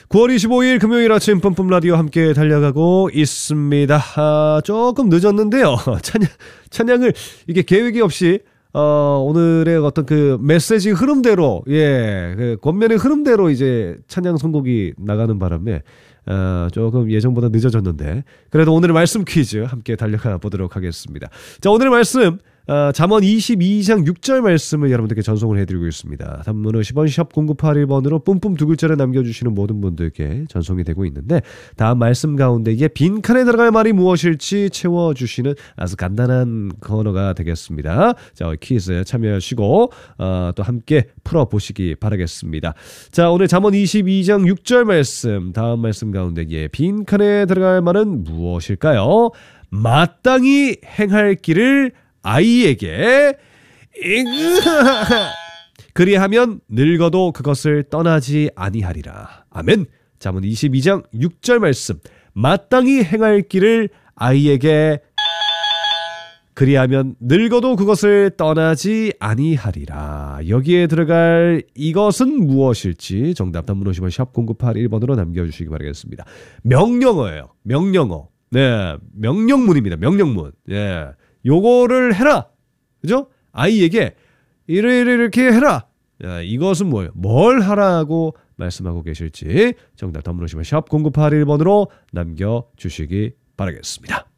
9월 25일 금요일 아침 뿜뿜 라디오 함께 달려가고 있습니다. 조금 늦었는데요. 찬양을 이게 계획이 없이 오늘의 어떤 그 메시지 흐름대로, 그 권면의 흐름대로 이제 찬양 선곡이 나가는 바람에 조금 예정보다 늦어졌는데, 그래도 오늘의 말씀 퀴즈 함께 달려가 보도록 하겠습니다. 자, 오늘의 말씀, 잠언 22장 6절 말씀을 여러분들께 전송을 해드리고 있습니다. 단문 50원 샵 0981번으로 뿜뿜 두 글자를 남겨주시는 모든 분들께 전송이 되고 있는데, 다음 말씀 가운데 이게 빈칸에 들어갈 말이 무엇일지 채워주시는 아주 간단한 코너가 되겠습니다. 자, 퀴즈 참여하시고 또 함께 풀어보시기 바라겠습니다. 자, 오늘 잠언 22장 6절 말씀, 다음 말씀 가운데 이게 빈칸에 들어갈 말은 무엇일까요? 마땅히 행할 길을 아이에게 그리하면 늙어도 그것을 떠나지 아니하리라. 아멘. 잠언 22장 6절 말씀, 마땅히 행할 길을 아이에게 그리하면 늙어도 그것을 떠나지 아니하리라. 여기에 들어갈 이것은 무엇일지 정답 단문 50원 샵 0981번으로 남겨주시기 바라겠습니다. 명령어예요. 명령어. 네, 명령문입니다. 명령문. 예. 요거를 해라. 그죠? 아이에게 이렇게 해라. 야, 이것은 뭐예요? 뭘 하라고 말씀하고 계실지 정답 단문 50원 샵 0981번으로 남겨주시기 바라겠습니다.